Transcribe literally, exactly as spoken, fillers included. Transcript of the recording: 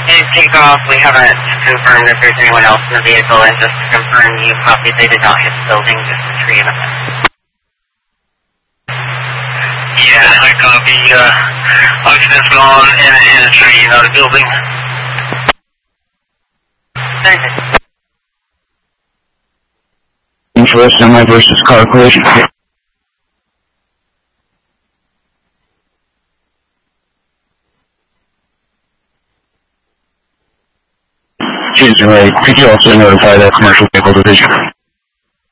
did take off. We haven't confirmed if there's anyone else in the vehicle, and just to confirm you copied they did not hit the building, just a tree in the front. Yeah, I copy. Uh, occupant's gone and, and a tree, not a building. For a semi versus car collision. Choose right. Could you also notify that commercial vehicle division?